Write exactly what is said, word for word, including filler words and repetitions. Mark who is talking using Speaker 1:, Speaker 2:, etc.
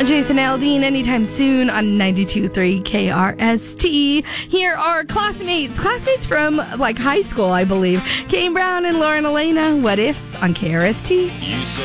Speaker 1: Jason Aldean anytime soon on ninety-two point three K R S T. Here are classmates, classmates from like high school, I believe. Kane Brown and Lauren Elena, What Ifs on K R S T.
Speaker 2: You say